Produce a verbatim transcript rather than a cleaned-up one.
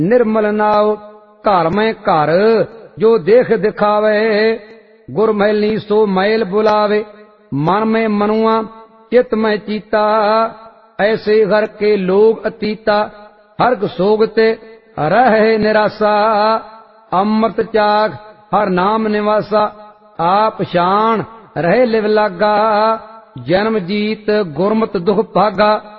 निर्मल नाव घर में घर जो देख दिखावे, गुर मैली सो मैल बुलावे, मन में मनुआ चित में चीता, ऐसे घर के लोग अतीता, हर्क सोगते रहे निराशा, अमृत चाख हर नाम निवासा, आप शान रहे लिव लागा, जन्म जीत गुरमत दुख भागा।